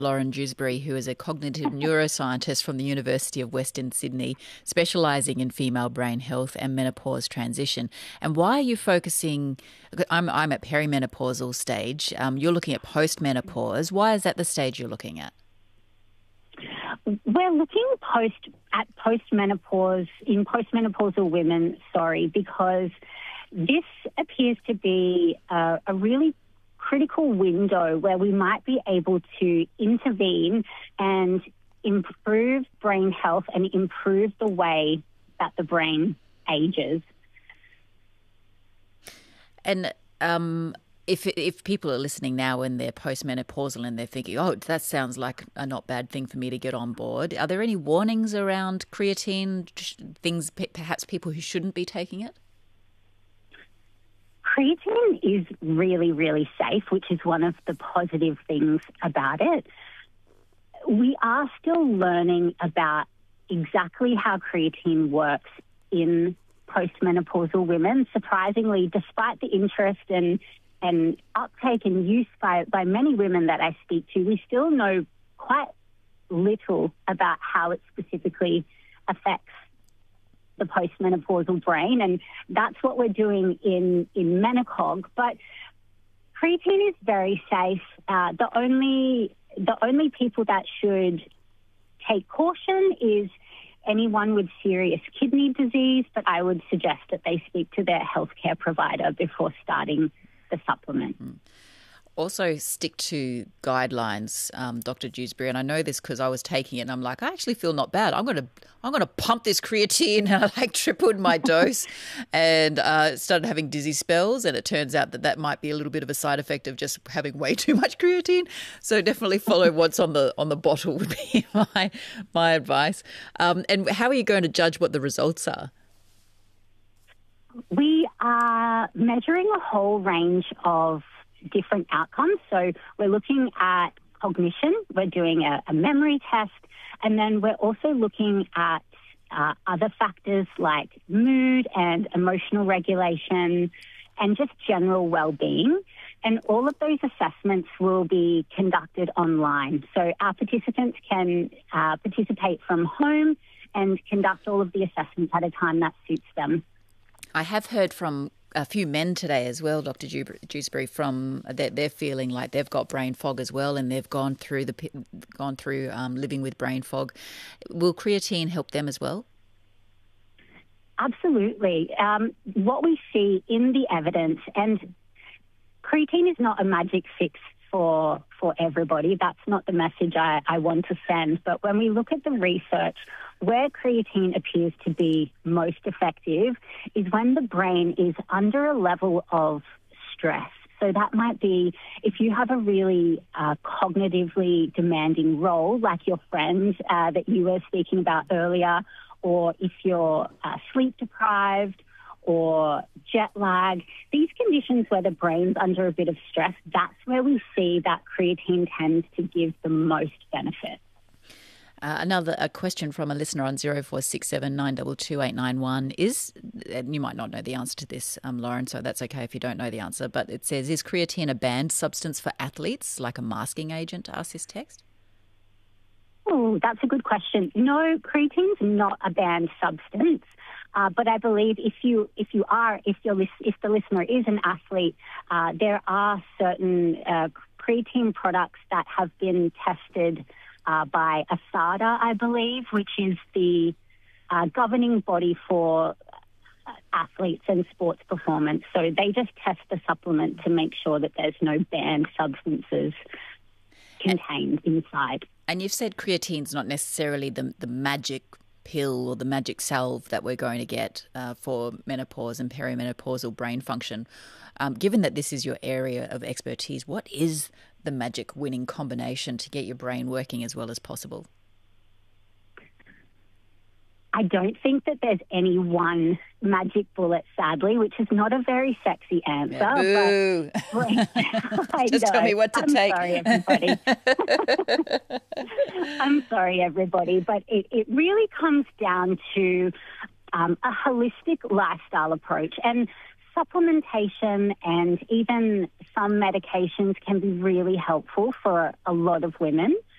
Lauren Dewsbury, who is a cognitive neuroscientist from the University of Western Sydney, specialising in female brain health and menopause transition. And why are you focusing? I'm at perimenopausal stage. You're looking at postmenopause. Why is that the stage you're looking at? We're looking at postmenopause in postmenopausal women, because this appears to be a really critical window where we might be able to intervene and improve brain health and improve the way that the brain ages. And if people are listening now and they're postmenopausal and they're thinking, oh, that sounds like a not bad thing for me to get on board, are there any warnings around creatine, things perhaps people who shouldn't be taking it? Creatine is really, really safe, which is one of the positive things about it. We are still learning about exactly how creatine works in postmenopausal women. Surprisingly, despite the interest and uptake and use by many women that I speak to, we still know quite little about how it specifically affects the postmenopausal brain, and that's what we're doing in Menacog. But creatine is very safe. The only people that should take caution is anyone with serious kidney disease, but I would suggest that they speak to their healthcare provider before starting the supplement. Also stick to guidelines, Dr. Dewsbury, and I know this because I was taking it and I'm like, I actually feel not bad. I'm gonna pump this creatine, and I tripled my dose and started having dizzy spells, and it turns out that might be a little bit of a side effect of just having way too much creatine. So definitely follow what's on the bottle would be my advice. And how are you going to judge what the results are? We are measuring a whole range of different outcomes. So we're looking at cognition, we're doing a memory test, and then we're also looking at other factors like mood and emotional regulation and just general well-being. And all of those assessments will be conducted online. So our participants can participate from home and conduct all of the assessments at a time that suits them. I have heard from a few men today as well, Dr. Dewsbury, from they're feeling like they've got brain fog as well, and they've gone through living with brain fog. Will creatine help them as well? Absolutely. What we see in the evidence, and creatine is not a magic fix for everybody. That's not the message I want to send. But when we look at the research, where creatine appears to be most effective is when the brain is under a level of stress. So that might be if you have a really cognitively demanding role, like your friend that you were speaking about earlier, or if you're sleep deprived or jet lag, these conditions where the brain's under a bit of stress, that's where we see that creatine tends to give the most benefit. A question from a listener on 0467 922 891 is, and you might not know the answer to this, Lauren, so that's okay if you don't know the answer, but it says, is creatine a banned substance for athletes, like a masking agent, to ask this text? Oh, that's a good question. No, creatine's not a banned substance. But I believe if the listener is an athlete, there are certain creatine products that have been tested by ASADA, I believe, which is the governing body for athletes and sports performance. So they just test the supplement to make sure that there's no banned substances contained inside. And you've said creatine's not necessarily the magic pill or the magic salve that we're going to get for menopause and perimenopausal brain function. Given that this is your area of expertise, what is the magic winning combination to get your brain working as well as possible? I don't think that there's any one magic bullet, sadly, which is not a very sexy answer. Yeah, but just tell me what to take. Sorry, everybody. I'm sorry, everybody. But it really comes down to a holistic lifestyle approach. And supplementation and even some medications can be really helpful for a lot of women.